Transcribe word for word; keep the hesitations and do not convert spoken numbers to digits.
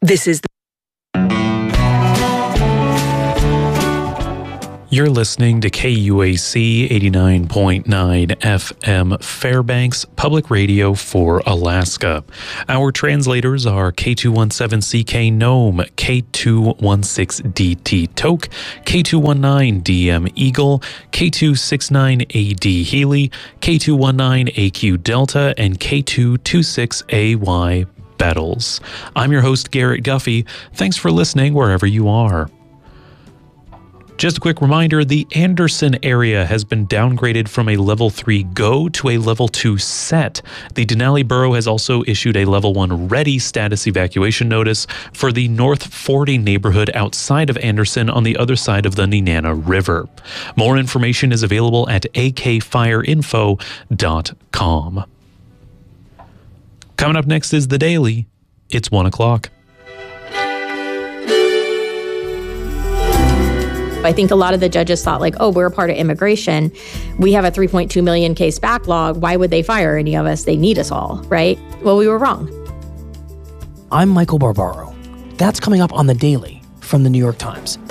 This is the You're listening to K U A C eighty-nine point nine F M Fairbanks Public Radio for Alaska. Our translators are K two seventeen C K Nome, K two sixteen D T Toke, K two nineteen D M Eagle, K two sixty-nine A D Healy, K two nineteen A Q Delta, and K two twenty-six A Y Bettles. I'm your host, Garrett Guffey. Thanks for listening wherever you are. Just a quick reminder, the Anderson area has been downgraded from a level three go to a level two set. The Denali Borough has also issued a level one ready status evacuation notice for the North forty neighborhood outside of Anderson on the other side of the Nenana River. More information is available at a k fire info dot com. Coming up next is The Daily. It's one o'clock. I think a lot of the judges thought like, oh, we're a part of immigration. We have a three point two million case backlog. Why would they fire any of us? They need us all, right? Well, we were wrong. I'm Michael Barbaro. That's coming up on The Daily from The New York Times.